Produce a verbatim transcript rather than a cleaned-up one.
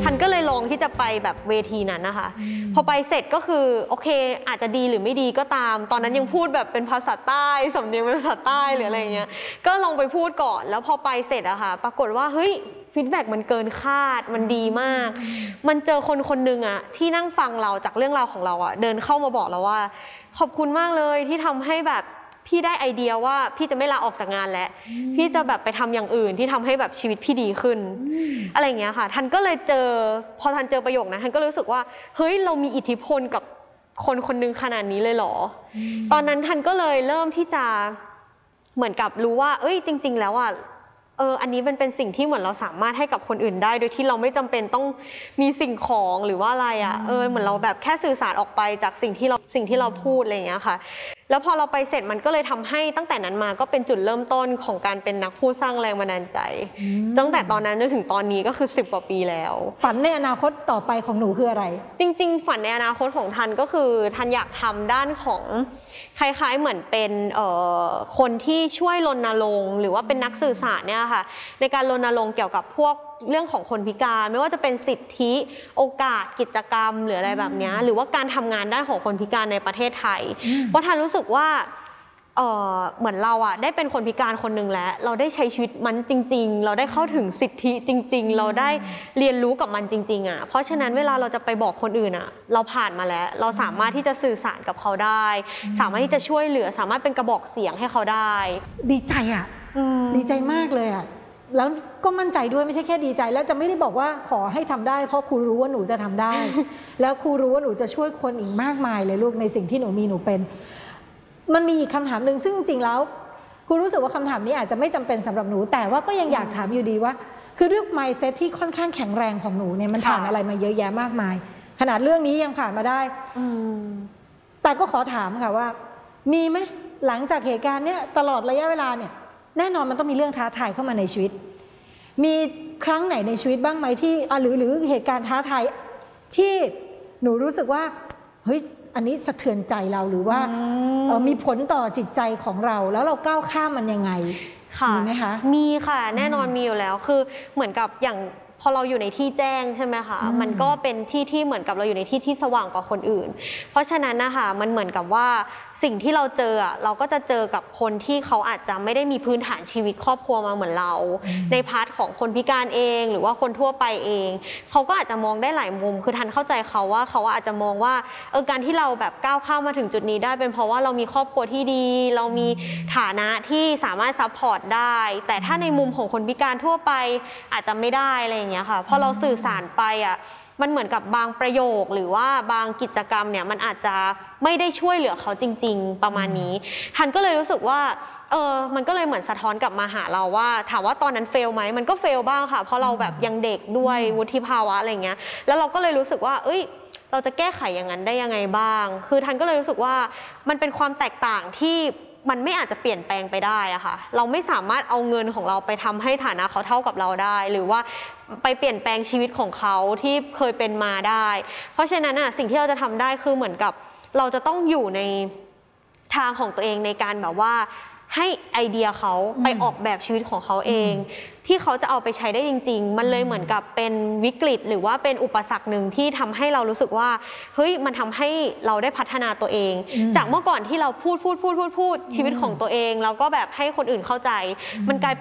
ทันก็เลยลองที่จะไปแบบเวทีนั้นนะคะพอไปเสร็จก็คือโอเคอาจจะดีหรือไม่ดีก็ตามตอนนั้นยังพูดแบบเป็นภาษาใต้สำเนียงเป็นภาษาใต้หรืออะไรเงี้ยก็ลองไปพูดก่อนแล้วพอไปเสร็จอะค่ะปรากฏว่าเฮ้ยฟีดแบ็กมันเกินคาดมันดีมากมันเจอคนคนหนึ่งอะที่นั่งฟังเราจากเรื่องราวของเราอะเดินเข้ามาบอกเราว่าขอบคุณมากเลยที่ทำให้แบบพี่ได้ไอเดียว่าพี่จะไม่ลาออกจากงานแล้วพี่จะแบบไปทำอย่างอื่นที่ทำให้แบบชีวิตพี่ดีขึ้นอะไรอย่างเงี้ยค่ะทันก็เลยเจอพอทันเจอประโยคนั้นทันก็รู้สึกว่าเฮ้ยเรามีอิทธิพลกับคนคนนึงขนาดนี้เลยเหรอตอนนั้นทันก็เลยเริ่มที่จะเหมือนกับรู้ว่าเอ้ยจริงๆแล้วอ่ะเอออันนี้มันเป็นสิ่งที่เหมือนเราสามารถให้กับคนอื่นได้โดยที่เราไม่จำเป็นต้องมีสิ่งของหรือว่าอะไรอ่ะเออเหมือนเราแบบแค่สื่อสารออกไปจากสิ่งที่เราสิ่งที่เราพูดอะไรอย่างเงี้ยค่ะแล้วพอเราไปเสร็จมันก็เลยทำให้ตั้งแต่นั้นมาก็เป็นจุดเริ่มต้นของการเป็นนักพูดสร้างแรงบันดาลใจตั้งแต่ตอนนั้นจนถึงตอนนี้ก็คือสิบกว่าปีแล้วฝันในอนาคตต่อไปของหนูคืออะไรจริงๆฝันในอนาคตของทันก็คือทันอยากทำด้านของคล้ายๆเหมือนเป็นคนที่ช่วยรณรงค์หรือว่าเป็นนักสื่อสารเนี่ยค่ะในการรณรงค์เกี่ยวกับพวกเรื่องของคนพิการไม่ว่าจะเป็นสิทธิโอกาสกิจกรรมหรืออะไรแบบนี้หรือว่าการทำงานด้านของคนพิการในประเทศไทยเพราะทันรู้สึกว่าเออเหมือนเราอะได้เป็นคนพิการคนหนึ่งแล้วเราได้ใช้ชีวิตมันจริงๆเราได้เข้าถึงสิทธิจริงๆเราได้เรียนรู้กับมันจริงๆอะเพราะฉะนั้นเวลาเราจะไปบอกคนอื่นอะเราผ่านมาแล้วเราสามารถที่จะสื่อสารกับเขาได้สามารถที่จะช่วยเหลือสามารถเป็นกระบอกเสียงให้เขาได้ดีใจอะดีใจมากเลยอะแล้วก็มั่นใจด้วยไม่ใช่แค่ดีใจแล้วจะไม่ได้บอกว่าขอให้ทำได้เพราะครูรู้ว่าหนูจะทำได้ แล้วครูรู้ว่าหนูจะช่วยคนอีกมากมายเลยลูกในสิ่งที่หนูมีหนูเป็นมันมีอีกคำถามหนึ่งซึ่งจริงๆแล้วครูรู้สึกว่าคำถามนี้อาจจะไม่จำเป็นสำหรับหนูแต่ว่าก็ยังอยากถามอยู่ดีว่าคือเรื่อง mindset ที่ค่อนข้างแข็งแรงของหนูเนี่ยมันผ่านอะไรมาเยอะแยะมากมายขนาดเรื่องนี้ยังผ่านมาได้แต่ก็ขอถามค่ะว่ามีไหมหลังจากเหตุการณ์เนี้ยตลอดระยะเวลาเนี่ยแน่นอนมันต้องมีเรื่องท้าทายเข้ามาในชีวิตมีครั้งไหนในชีวิตบ้างไหมที่หรือหรือเหตุการณ์ท้าทายที่หนูรู้สึกว่าเฮ้ยอันนี้สะเทือนใจเราหรือว่ามีผลต่อจิตใจของเราแล้วเราก้าวข้ามมันยังไงมีไหมคะมีค่ะแน่นอนมีอยู่แล้วคือเหมือนกับอย่างพอเราอยู่ในที่แจ้งใช่ไหมคะมันก็เป็นที่ที่เหมือนกับเราอยู่ในที่ที่สว่างกว่าคนอื่นเพราะฉะนั้นนะคะมันเหมือนกับว่าสิ่งที่เราเจออ่ะเราก็จะเจอกับคนที่เขาอาจจะไม่ได้มีพื้นฐานชีวิตครอบครัวมาเหมือนเราในพาร์ทของคนพิการเองหรือว่าคนทั่วไปเองเขาก็อาจจะมองได้หลายมุมคือทันเข้าใจเขาว่าเขาอาจจะมองว่าเออการที่เราแบบก้าวข้ามมาถึงจุดนี้ได้เป็นเพราะว่าเรามีครอบครัวที่ดีเรามีฐานะที่สามารถซัพพอร์ตได้แต่ถ้าในมุมของคนพิการทั่วไปอาจจะไม่ได้อะไรอย่างเงี้ยค่ะพอเราสื่อสารไปอ่ะมันเหมือนกับบางประโยคหรือว่าบางกิจกรรมเนี่ยมันอาจจะไม่ได้ช่วยเหลือเขาจริงๆประมาณนี้ทันก็เลยรู้สึกว่าเออมันก็เลยเหมือนสะท้อนกลับมาหาเราว่าถามว่าตอนนั้นเฟลไหมมันก็เฟลบ้างค่ะเพราะเราแบบยังเด็กด้วยวุฒิภาวะอะไรเงี้ยแล้วเราก็เลยรู้สึกว่าเอ้ยเราจะแก้ไขอย่างนั้นได้ยังไงบ้างคือทันก็เลยรู้สึกว่ามันเป็นความแตกต่างที่มันไม่อาจจะเปลี่ยนแปลงไปได้อะค่ะเราไม่สามารถเอาเงินของเราไปทำให้ฐานะเขาเท่ากับเราได้หรือว่าไปเปลี่ยนแปลงชีวิตของเขาที่เคยเป็นมาได้เพราะฉะนั้นอะสิ่งที่เราจะทำได้คือเหมือนกับเราจะต้องอยู่ในทางของตัวเองในการแบบว่าให้ไอเดียเขาไปออกแบบชีวิตของเขาเองที่เขาจะเอาไปใช้ได้จริงๆมันเลยเหมือนกับเป็นวิกฤตหรือว่าเป็นอุปสรรคหนึ่งที่ทำให้เรารู้สึกว่าเฮ้ยมันทำให้เราได้พัฒนาตัวเองจากเมื่อก่อนที่เราพูดพูดพูดพูดพูดชีวิตของตัวเองแล้วก็แบบให้คนอื่นเข้าใจมันกลายเป็น